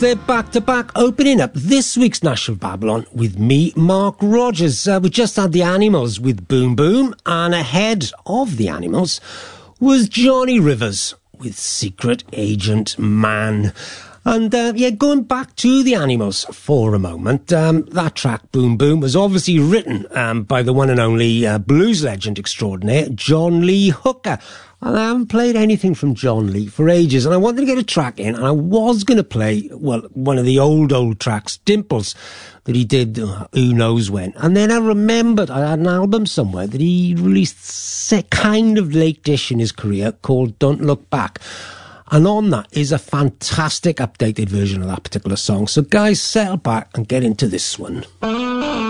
They're back-to-back, opening up this week's Nashville Babylon with me, Mark Rogers. We just had the Animals with Boom Boom, and ahead of the Animals was Johnny Rivers with Secret Agent Man. And, going back to the Animals for a moment, that track, Boom Boom, was obviously written by the one and only blues legend extraordinaire, John Lee Hooker. And I haven't played anything from John Lee for ages, and I wanted to get a track in, and I was going to play, one of the old tracks, Dimples, that he did who knows when. And then I remembered I had an album somewhere that he released kind of late-ish in his career called Don't Look Back. And on that is a fantastic updated version of that particular song. So guys, settle back and get into this one.